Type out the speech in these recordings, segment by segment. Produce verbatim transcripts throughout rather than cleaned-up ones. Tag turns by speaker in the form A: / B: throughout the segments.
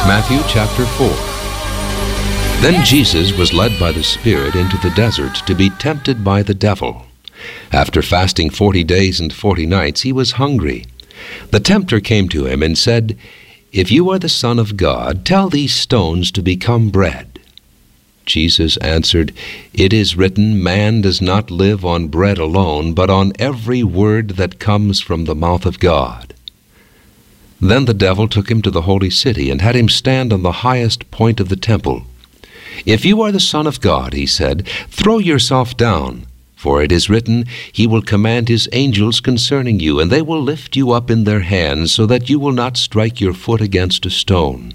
A: Matthew chapter four. Then Jesus was led by the Spirit into the desert to be tempted by the devil. After fasting forty days and forty nights, he was hungry. The tempter came to him and said, "If you are the Son of God, tell these stones to become bread." Jesus answered, "It is written, man does not live on bread alone, but on every word that comes from the mouth of God." Then the devil took him to the holy city and had him stand on the highest point of the temple. "If you are the Son of God," he said, "throw yourself down, for it is written, he will command his angels concerning you, and they will lift you up in their hands, so that you will not strike your foot against a stone."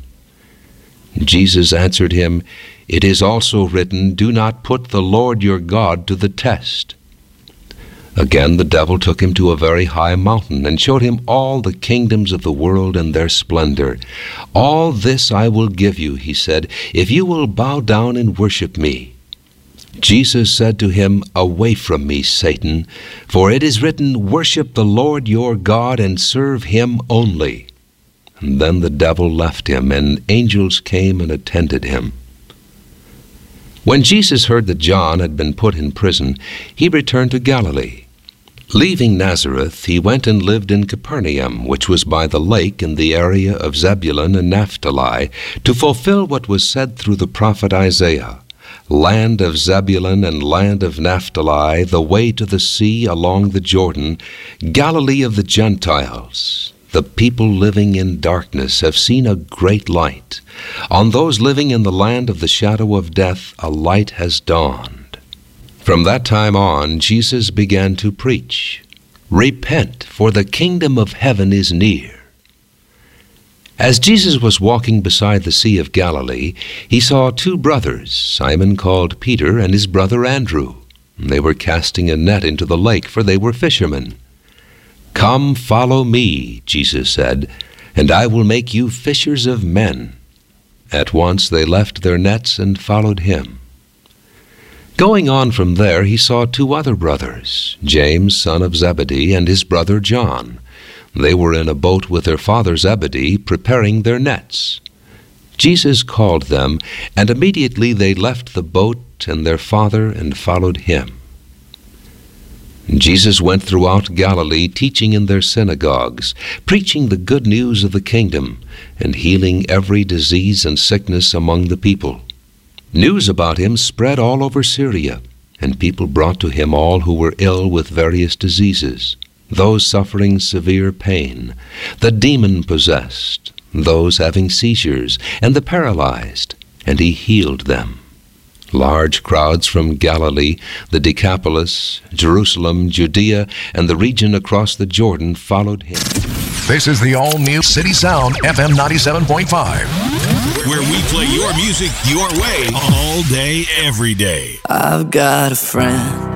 A: Jesus answered him, "It is also written, do not put the Lord your God to the test." Again the devil took him to a very high mountain and showed him all the kingdoms of the world and their splendor. "All this I will give you," he said, "if you will bow down and worship me." Jesus said to him, "Away from me, Satan, for it is written, worship the Lord your God and serve him only." And then the devil left him, and angels came and attended him. When Jesus heard that John had been put in prison, he returned to Galilee. Leaving Nazareth, he went and lived in Capernaum, which was by the lake in the area of Zebulun and Naphtali, to fulfill what was said through the prophet Isaiah, "Land of Zebulun and land of Naphtali, the way to the sea along the Jordan, Galilee of the Gentiles. The people living in darkness have seen a great light. On those living in the land of the shadow of death, a light has dawned." From that time on, Jesus began to preach, "Repent, for the kingdom of heaven is near." As Jesus was walking beside the Sea of Galilee, he saw two brothers, Simon called Peter and his brother Andrew. They were casting a net into the lake, for they were fishermen. "Come, follow me," Jesus said, "and I will make you fishers of men." At once they left their nets and followed him. Going on from there, he saw two other brothers, James, son of Zebedee, and his brother John. They were in a boat with their father Zebedee, preparing their nets. Jesus called them, and immediately they left the boat and their father and followed him. Jesus went throughout Galilee, teaching in their synagogues, preaching the good news of the kingdom, and healing every disease and sickness among the people. News about him spread all over Syria, and people brought to him all who were ill with various diseases, those suffering severe pain, the demon-possessed, those having seizures, and the paralyzed, and he healed them. Large crowds from Galilee, the Decapolis, Jerusalem, Judea, and the region across the Jordan followed him.
B: This is the all-new City Sound F M ninety-seven point five,
C: where we play your music your way all day, every day.
D: I've got a friend